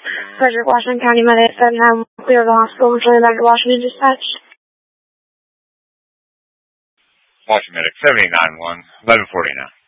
Frederick Washington County Medic 79, clear the hospital, returning back to Washington Dispatch. Washington Medic 79-1, 1140 now.